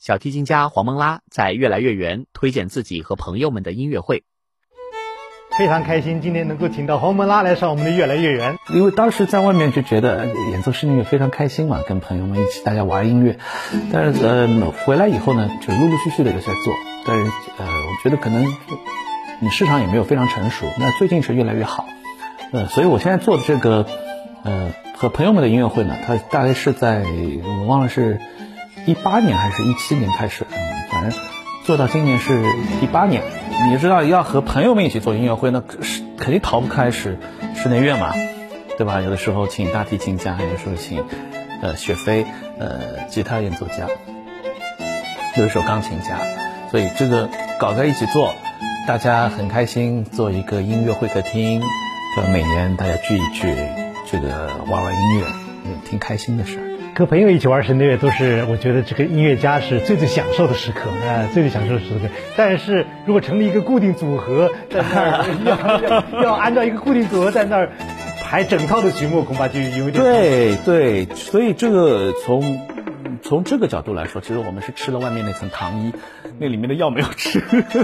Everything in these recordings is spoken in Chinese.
小提琴家黄蒙拉在越来越圆推荐自己和朋友们的音乐会。 非常开心今天能够请到黄蒙拉来上我们的越来越圆， 因为当时在外面就觉得演奏室内乐非常开心嘛，跟朋友们一起大家玩音乐，但是回来以后呢，就陆陆续续的有在做，但是我觉得可能市场也没有非常成熟，那最近是越来越好，所以我现在做的这个和朋友们的音乐会呢，它大概是在我忘了是18年还是17年开始，反正做到今年是第8年。你知道要和朋友们一起做音乐会，那肯定逃不开室内乐嘛，对吧？有的时候请大提琴家，有的时候请雪飞吉他演奏家，有的时候钢琴家，所以这个搞在一起做，大家很开心，做一个音乐会客厅，每年大家聚一聚，这个玩玩音乐，也挺开心的事儿。 和朋友一起玩室内乐都是我觉得这个音乐家是最享受的时刻最享受的时刻。但是如果成立一个固定组合在那儿要按照一个固定组合在那儿排整套的曲目，恐怕就有点对，所以这个从这个角度来说，其实我们是吃了外面那层糖衣，那里面的药没有吃。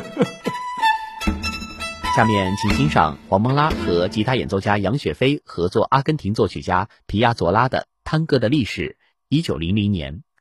下面请欣赏黄蒙拉和吉他演奏家杨雪飞合作阿根廷作曲家皮亚佐拉的《探戈的历史》1900年。